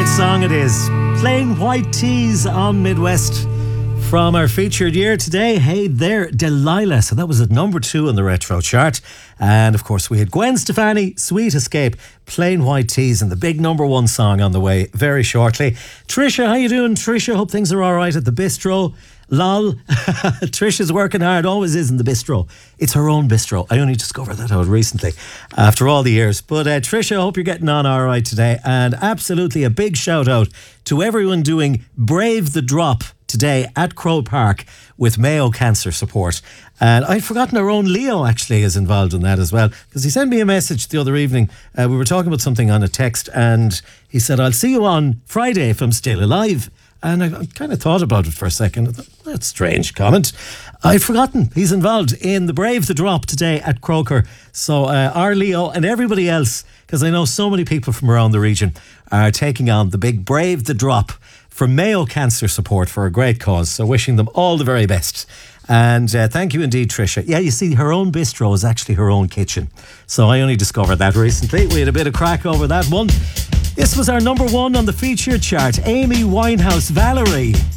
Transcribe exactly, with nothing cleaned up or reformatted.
great song it is. Plain White Tees on Midwest. From our featured year today, hey there, Delilah. So that was at number two on the retro chart. And of course we had Gwen Stefani, Sweet Escape, Plain White Tees, and the big number one song on the way very shortly. Trisha, how you doing? Trisha, hope things are all right at the bistro. Lol. Trisha's working hard, always is in the bistro. It's her own bistro. I only discovered that out recently after all the years. But uh, Trisha, I hope you're getting on all right today. And absolutely a big shout out to everyone doing Brave the Drop today at Croke Park with Mayo Cancer Support. And I'd forgotten our own Leo actually is involved in that as well, because he sent me a message the other evening. Uh, we were talking about something on a text and he said, I'll see you on Friday if I'm still alive. And I, I kind of thought about it for a second. I thought, that's a strange comment. I'd forgotten he's involved in the Brave the Drop today at Croker. So uh, our Leo and everybody else, because I know so many people from around the region are taking on the big Brave the Drop for Mayo Cancer Support for a great cause. So wishing them all the very best. And uh, thank you indeed, Trisha. Yeah, you see, her own bistro is actually her own kitchen. So I only discovered that recently. We had a bit of crack over that one. This was our number one on the featured chart, Amy Winehouse, Valerie.